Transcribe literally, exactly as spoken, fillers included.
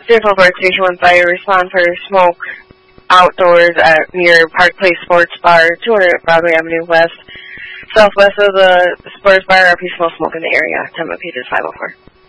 Fairfield Fire Station one fire, respond for smoke outdoors at near Park Place Sports Bar, two hundred Broadway Avenue West. Southwest of the Sports Bar, R P smell smoke in the area. Time of page is five oh four.